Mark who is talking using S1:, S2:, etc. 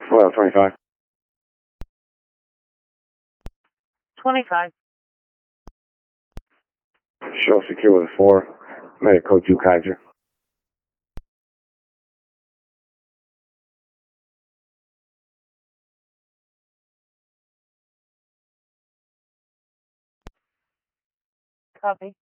S1: Well, 25.
S2: 25.
S1: Show secure with a 4. Medic code 2 Kaiser.
S2: Copy.